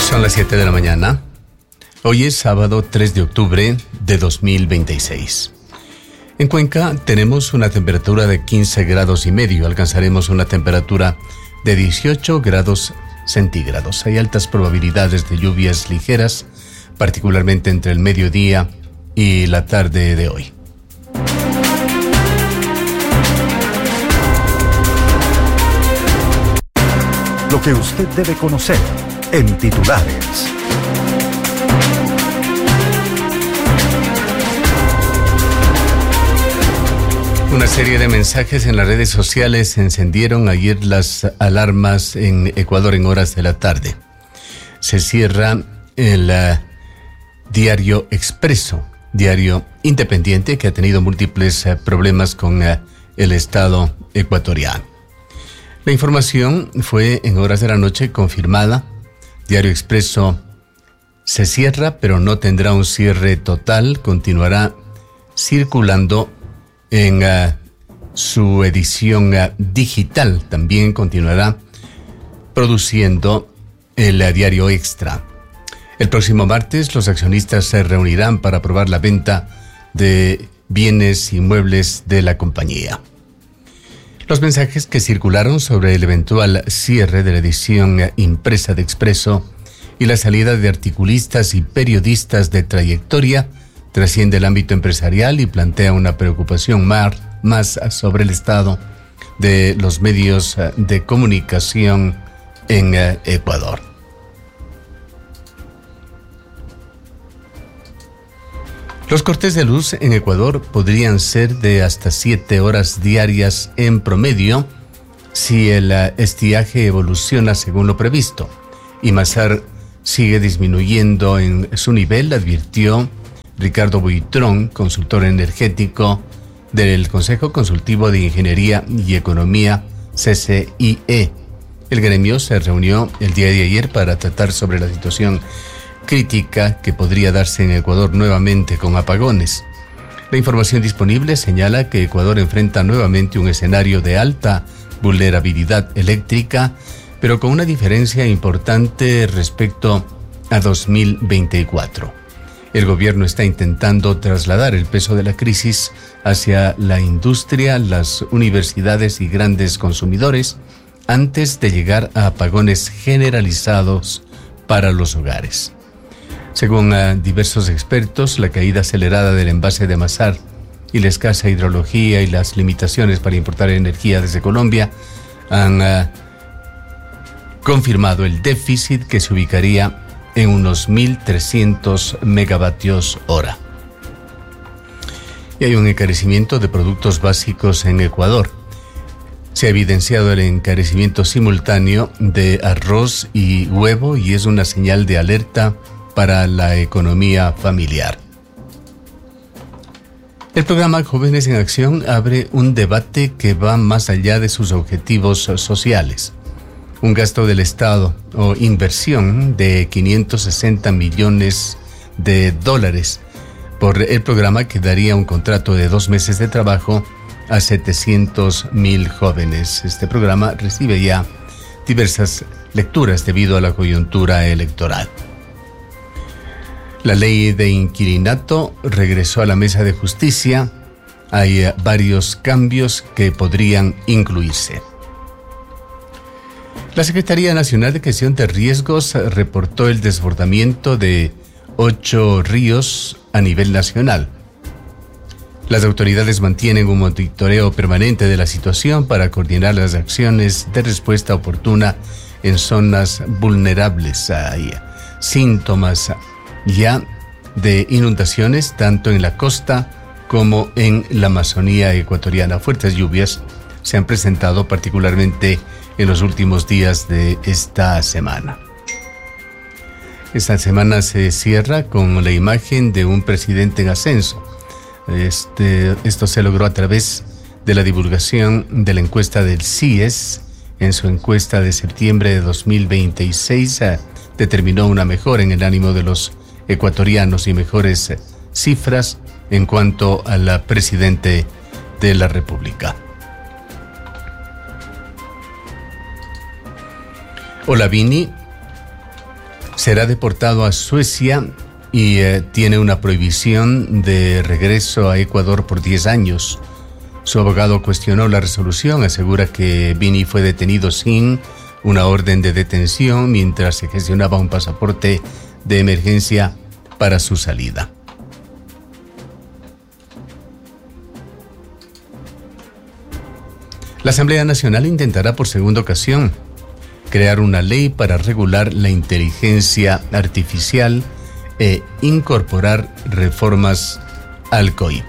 Son las 7 de la mañana. Hoy es sábado 3 de octubre de 2026. En Cuenca tenemos una temperatura de 15 grados y medio. Alcanzaremos una temperatura de 18 grados centígrados. Hay altas probabilidades de lluvias ligeras, particularmente entre el mediodía y la tarde de hoy. Lo que usted debe conocer en titulares. Una serie de mensajes en las redes sociales encendieron ayer las alarmas en Ecuador en horas de la tarde. Se cierra el diario Expreso, diario independiente que ha tenido múltiples problemas con el Estado ecuatoriano. La información fue en horas de la noche confirmada. Diario Expreso se cierra, pero no tendrá un cierre total. Continuará circulando en su edición digital. También continuará produciendo el diario Extra. El próximo martes los accionistas se reunirán para aprobar la venta de bienes inmuebles de la compañía. Los mensajes que circularon sobre el eventual cierre de la edición impresa de Expreso y la salida de articulistas y periodistas de trayectoria trasciende el ámbito empresarial y plantea una preocupación más sobre el estado de los medios de comunicación en Ecuador. Los cortes de luz en Ecuador podrían ser de hasta 7 horas diarias en promedio si el estiaje evoluciona según lo previsto. Y Masar sigue disminuyendo en su nivel, advirtió Ricardo Buitrón, consultor energético del Consejo Consultivo de Ingeniería y Economía, CCIE. El gremio se reunió el día de ayer para tratar sobre la situación crítica que podría darse en Ecuador nuevamente con apagones. La información disponible señala que Ecuador enfrenta nuevamente un escenario de alta vulnerabilidad eléctrica, pero con una diferencia importante respecto a 2024. El gobierno está intentando trasladar el peso de la crisis hacia la industria, las universidades y grandes consumidores antes de llegar a apagones generalizados para los hogares. Según diversos expertos, la caída acelerada del envase de Masar y la escasa hidrología y las limitaciones para importar energía desde Colombia han confirmado el déficit que se ubicaría en unos 1.300 megavatios hora. Y hay un encarecimiento de productos básicos en Ecuador. Se ha evidenciado el encarecimiento simultáneo de arroz y huevo y es una señal de alerta para la economía familiar. El programa Jóvenes en Acción abre un debate que va más allá de sus objetivos sociales. Un gasto del Estado o inversión de $560 millones por el programa que daría un contrato de 2 meses de trabajo a 700,000 jóvenes. Este programa recibe ya diversas lecturas debido a la coyuntura electoral. La ley de inquilinato regresó a la mesa de justicia. Hay varios cambios que podrían incluirse. La Secretaría Nacional de Gestión de Riesgos reportó el desbordamiento de 8 ríos a nivel nacional. Las autoridades mantienen un monitoreo permanente de la situación para coordinar las acciones de respuesta oportuna en zonas vulnerables. Hay síntomas ya de inundaciones tanto en la costa como en la Amazonía ecuatoriana. Fuertes lluvias se han presentado particularmente en los últimos días de esta semana. Esta semana se cierra con la imagen de un presidente en ascenso. Esto se logró a través de la divulgación de la encuesta del CIES. En su encuesta de septiembre de 2026 determinó una mejora en el ánimo de los ecuatorianos y mejores cifras en cuanto a la presidente de la República. Olavini será deportado a Suecia y tiene una prohibición de regreso a Ecuador por 10 años. Su abogado cuestionó la resolución, asegura que Vini fue detenido sin una orden de detención mientras se gestionaba un pasaporte de emergencia para su salida. La Asamblea Nacional intentará por segunda ocasión crear una ley para regular la inteligencia artificial e incorporar reformas al COIP.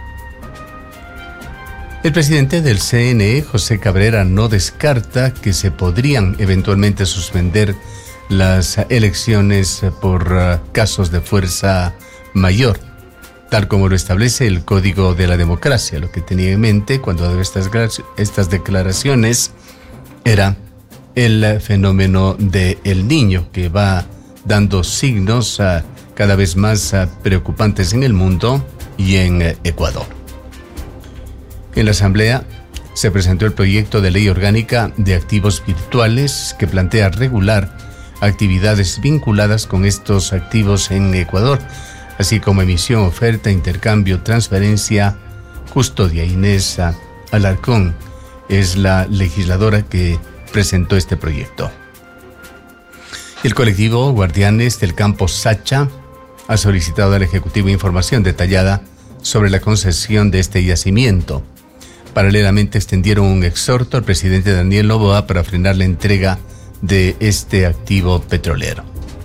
El presidente del CNE, José Cabrera, no descarta que se podrían eventualmente suspender las elecciones por casos de fuerza mayor, tal como lo establece el Código de la Democracia. Lo que tenía en mente cuando daba estas declaraciones era el fenómeno del Niño, que va dando signos cada vez más preocupantes en el mundo y en Ecuador. En la Asamblea se presentó el proyecto de ley orgánica de activos virtuales que plantea regular actividades vinculadas con estos activos en Ecuador, así como emisión, oferta, intercambio, transferencia, custodia. Inés Alarcón es la legisladora que presentó este proyecto. El colectivo Guardianes del Campo Sacha ha solicitado al Ejecutivo información detallada sobre la concesión de este yacimiento. Paralelamente extendieron un exhorto al presidente Daniel Noboa para frenar la entrega de este activo petrolero.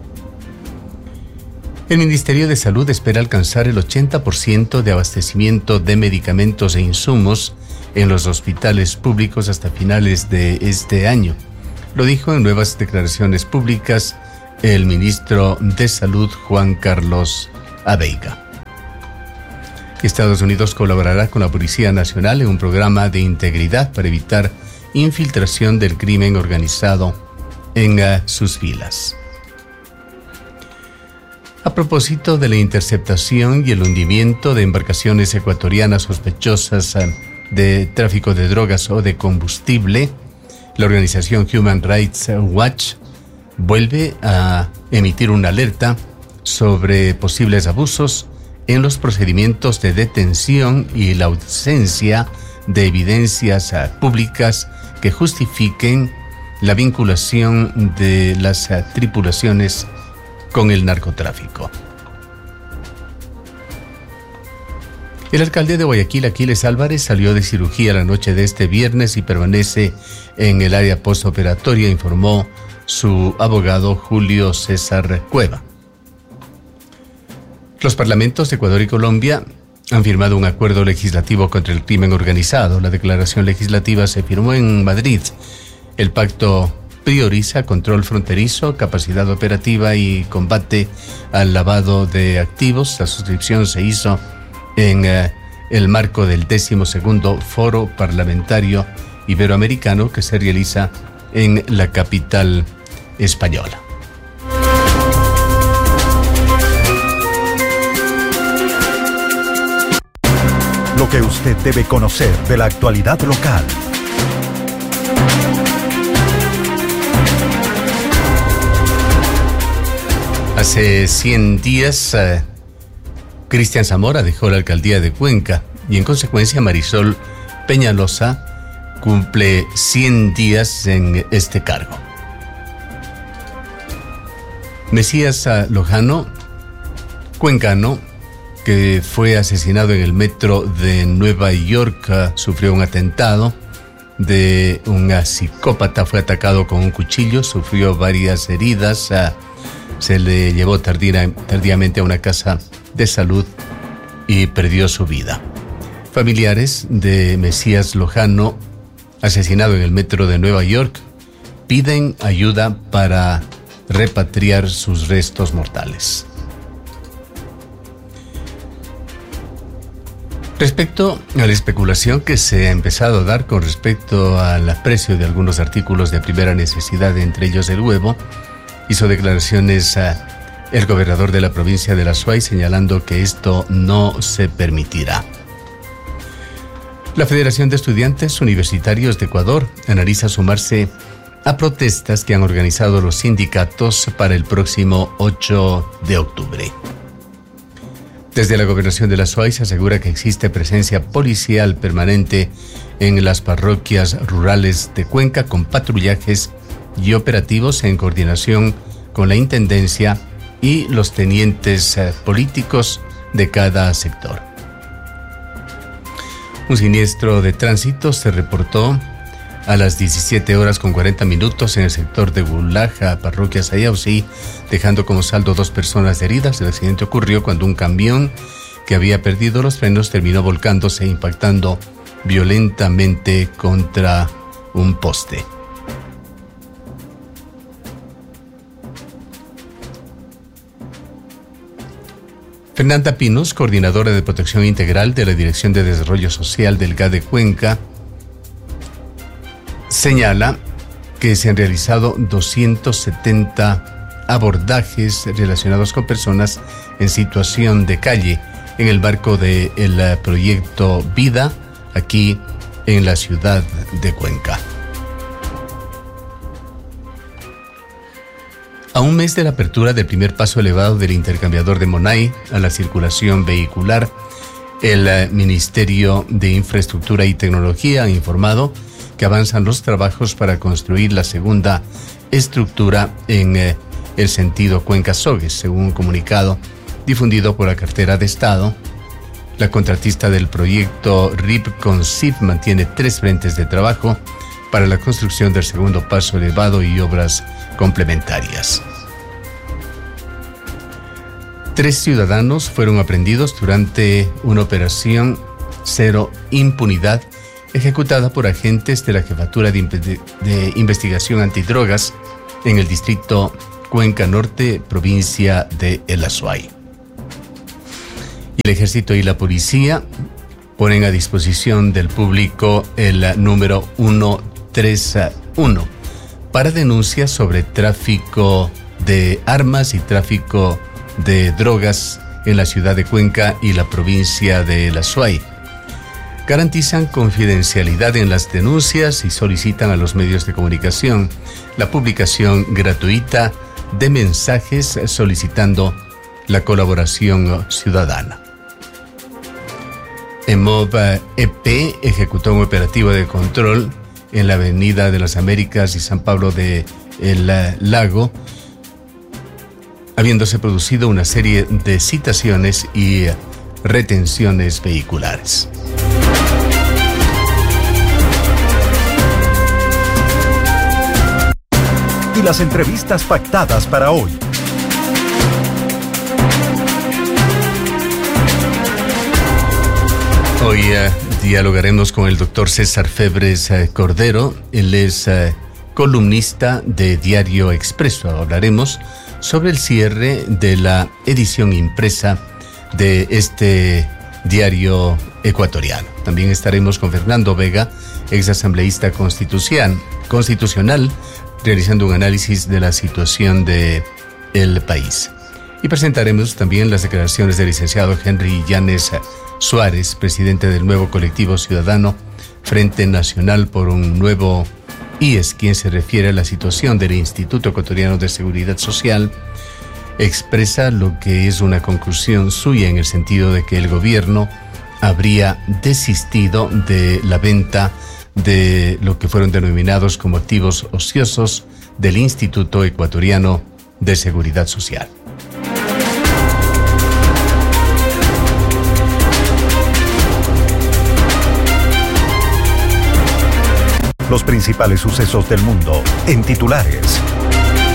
El Ministerio de Salud espera alcanzar el 80% de abastecimiento de medicamentos e insumos en los hospitales públicos hasta finales de este año. Lo dijo en nuevas declaraciones públicas el ministro de Salud, Juan Carlos Abeiga. Estados Unidos colaborará con la Policía Nacional en un programa de integridad para evitar infiltración del crimen organizado en sus filas. A propósito de la interceptación y el hundimiento de embarcaciones ecuatorianas sospechosas de tráfico de drogas o de combustible, la organización Human Rights Watch vuelve a emitir una alerta sobre posibles abusos en los procedimientos de detención y la ausencia de evidencias públicas que justifiquen la vinculación de las tripulaciones con el narcotráfico. El alcalde de Guayaquil, Aquiles Álvarez, salió de cirugía la noche de este viernes y permanece en el área postoperatoria, informó su abogado Julio César Cueva. Los parlamentos de Ecuador y Colombia han firmado un acuerdo legislativo contra el crimen organizado. La declaración legislativa se firmó en Madrid. El pacto prioriza control fronterizo, capacidad operativa y combate al lavado de activos. La suscripción se hizo en el marco del 12º Foro Parlamentario Iberoamericano que se realiza en la capital española. Lo que usted debe conocer de la actualidad local. Hace 100 días, Cristian Zamora dejó la alcaldía de Cuenca y en consecuencia Marisol Peñalosa cumple 100 días en este cargo. Mesías Lojano, cuencano, que fue asesinado en el metro de Nueva York, sufrió un atentado de un psicópata, fue atacado con un cuchillo, sufrió varias heridas, se le llevó tardíamente a una casa de salud y perdió su vida. Familiares de Mesías Lojano, asesinado en el metro de Nueva York, piden ayuda para repatriar sus restos mortales. Respecto a la especulación que se ha empezado a dar con respecto al precio de algunos artículos de primera necesidad, entre ellos el huevo, hizo declaraciones el gobernador de la provincia de La Suay señalando que esto no se permitirá. La Federación de Estudiantes Universitarios de Ecuador analiza sumarse a protestas que han organizado los sindicatos para el próximo 8 de octubre. Desde la Gobernación de la SUAY se asegura que existe presencia policial permanente en las parroquias rurales de Cuenca con patrullajes y operativos en coordinación con la Intendencia y los tenientes políticos de cada sector. Un siniestro de tránsito se reportó a las 17 horas con 40 minutos en el sector de Bulaja, parroquia Sayausí, dejando como saldo 2 personas heridas. El accidente ocurrió cuando un camión que había perdido los frenos terminó volcándose e impactando violentamente contra un poste. Fernanda Pinos, coordinadora de protección integral de la Dirección de Desarrollo Social del GAD de Cuenca, señala que se han realizado 270 abordajes relacionados con personas en situación de calle en el marco del proyecto Vida aquí en la ciudad de Cuenca. A un mes de la apertura del primer paso elevado del intercambiador de Monay a la circulación vehicular, el Ministerio de Infraestructura y Tecnología ha informado que avanzan los trabajos para construir la segunda estructura en el sentido Cuenca-Sogues, según un comunicado difundido por la cartera de Estado. La contratista del proyecto RIP-CONCIF mantiene 3 frentes de trabajo para la construcción del segundo paso elevado y obras complementarias. 3 ciudadanos fueron aprehendidos durante una operación Cero Impunidad ejecutada por agentes de la Jefatura de Investigación Antidrogas en el distrito Cuenca Norte, provincia de El Azuay. Y el Ejército y la Policía ponen a disposición del público el número 131 para denuncias sobre tráfico de armas y tráfico de drogas en la ciudad de Cuenca y la provincia de El Azuay. Garantizan confidencialidad en las denuncias y solicitan a los medios de comunicación la publicación gratuita de mensajes solicitando la colaboración ciudadana. EMOB EP ejecutó un operativo de control en la Avenida de las Américas y San Pablo de El Lago, habiéndose producido una serie de citaciones y retenciones vehiculares. Y las entrevistas pactadas para hoy. Hoy dialogaremos con el doctor César Febres Cordero. Él es columnista de Diario Expreso. Hablaremos sobre el cierre de la edición impresa de este diario ecuatoriano. También estaremos con Fernando Vega, exasambleísta constitucional, realizando un análisis de la situación del país. Y presentaremos también las declaraciones del licenciado Henry Llanes Suárez, presidente del nuevo colectivo ciudadano Frente Nacional por un Nuevo IES, quien se refiere a la situación del Instituto Ecuatoriano de Seguridad Social. Expresa lo que es una conclusión suya en el sentido de que el gobierno habría desistido de la venta de lo que fueron denominados como activos ociosos del Instituto Ecuatoriano de Seguridad Social. Los principales sucesos del mundo en titulares.